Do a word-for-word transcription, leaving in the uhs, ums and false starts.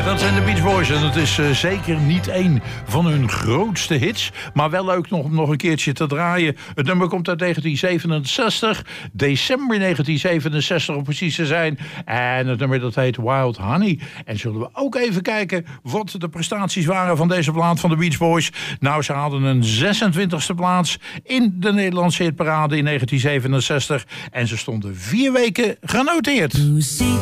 Dat zijn de Beach Boys en het is uh, zeker niet één van hun grootste hits, maar wel leuk nog, om nog een keertje te draaien. Het nummer komt uit negentien zevenenzestig, december negentien zevenenzestig om precies te zijn. En het nummer dat heet Wild Honey. En zullen we ook even kijken wat de prestaties waren van deze plaat van de Beach Boys. Nou, ze hadden een zesentwintigste plaats in de Nederlandse hitparade in negentien zevenenzestig en ze stonden vier weken genoteerd.